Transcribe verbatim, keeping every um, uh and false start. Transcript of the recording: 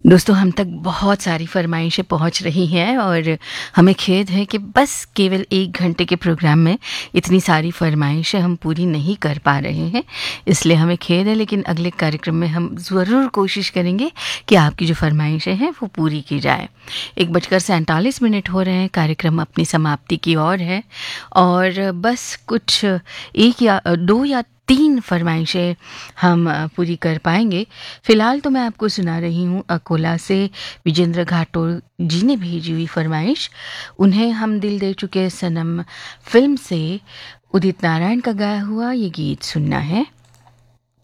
दोस्तों हम तक बहुत सारी फ़रमाइशें पहुंच रही हैं और हमें खेद है कि बस केवल एक घंटे के प्रोग्राम में इतनी सारी फ़रमाइशें हम पूरी नहीं कर पा रहे हैं, इसलिए हमें खेद है। लेकिन अगले कार्यक्रम में हम ज़रूर कोशिश करेंगे कि आपकी जो फ़रमाइशें हैं वो पूरी की जाए। एक बजकर सैंतालीस मिनट हो रहे हैं, कार्यक्रम अपनी समाप्ति की ओर है और बस कुछ एक या दो या तीन फरमाइशें हम पूरी कर पाएंगे। फ़िलहाल तो मैं आपको सुना रही हूँ अकोला से विजेंद्र घाटोर जी ने भेजी हुई फरमाइश। उन्हें हम दिल दे चुके सनम फिल्म से उदित नारायण का गाया हुआ ये गीत सुनना है।